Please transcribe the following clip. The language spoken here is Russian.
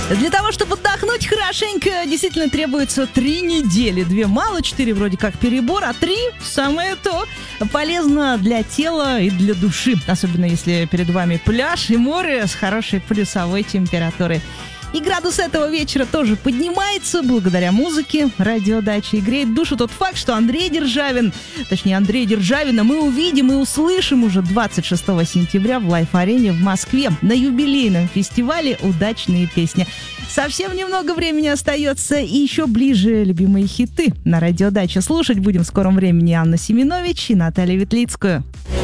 Для того, чтобы отдохнуть хорошенько, действительно требуется 3 недели. 2 мало, 4 вроде как перебор, а 3 самое то. Полезно для тела и для души. Особенно если перед вами пляж и море с хорошей плюсовой температурой. И градус этого вечера тоже поднимается благодаря музыке радиодачи. И греет душу тот факт, что Андрея Державина мы увидим и услышим уже 26 сентября в Лайф-арене в Москве на юбилейном фестивале «Удачные песни». Совсем немного времени остается, и еще ближе любимые хиты на радиодаче. Слушать будем в скором времени Анну Семенович и Наталью Ветлицкую.